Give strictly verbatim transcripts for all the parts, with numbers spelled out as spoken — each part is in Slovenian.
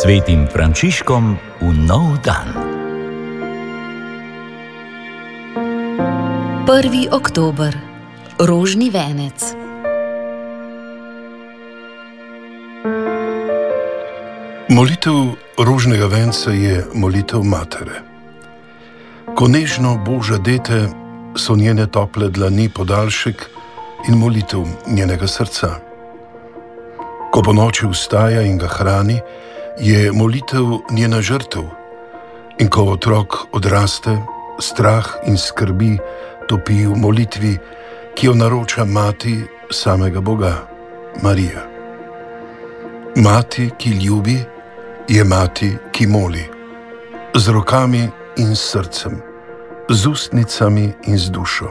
Svetim Frančiškom v nov dan. prvi oktober, rožni venec. Molitev rožnega venca je molitev matere. Ko nežno boža dete, so njene tople dlani podaljšek in molitev njenega srca. Ko po noči vstaja in ga hrani, je molitev njena žrtev. In ko otrok odraste, strah in skrbi topi v molitvi, ki jo naroča mati samega Boga, Marija. Mati, ki ljubi, je mati, ki moli, z rokami in s srcem, z ustnicami in z dušo.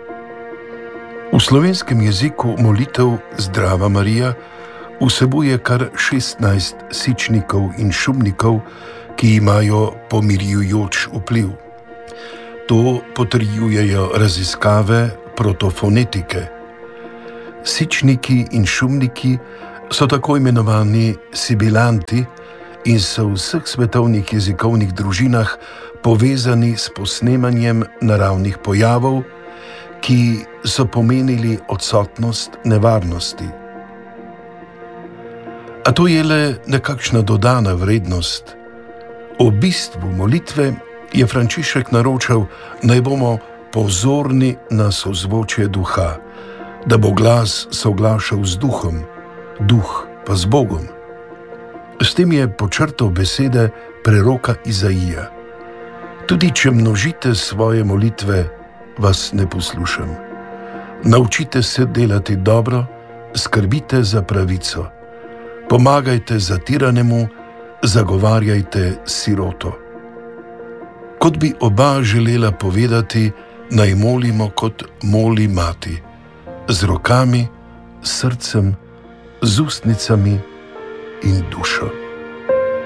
V slovenskem jeziku molitev Zdrava Marija vsebuje kar šestnajst sičnikov in šumnikov, ki imajo pomirjujoč vpliv. To potrjujejo raziskave protofonetike. Sičniki in šumniki so tako imenovani sibilanti in so v vseh svetovnih jezikovnih družinah povezani s posnemanjem naravnih pojavov, ki so pomenili odsotnost nevarnosti. A to je le nekakšna dodana vrednost. O bistvu molitve je Frančišek naročal, naj bomo pozorni na sozvočje duha, da bo glas soglašal z duhom, duh pa z Bogom. S tem je počrtal besede preroka Izaija. Tudi če množite svoje molitve, vas ne poslušam. Naučite se delati dobro, skrbite za pravico. Pomagajte zatiranemu, zagovarjajte siroto. Kot bi oba želela povedati, naj molimo kot moli mati, z rokami, srcem, z ustnicami in dušo.